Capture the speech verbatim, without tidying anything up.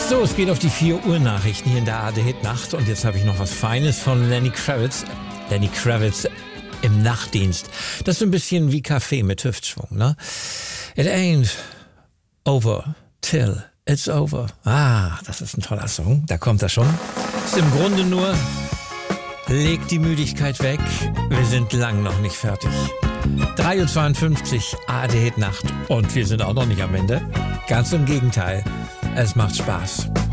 So, es geht auf die vier Uhr Nachrichten hier in der A R D Nacht. Und jetzt habe ich noch was Feines von Lenny Kravitz. Lenny Kravitz im Nachtdienst. Das ist so ein bisschen wie Kaffee mit Hüftschwung, ne? It ain't over till it's over. Ah, das ist ein toller Song. Da kommt er schon. Ist im Grunde nur, legt die Müdigkeit weg. Wir sind lang noch nicht fertig. drei Uhr zweiundfünfzig, A R D Nacht. Und wir sind auch noch nicht am Ende. Ganz im Gegenteil. Es macht Spaß.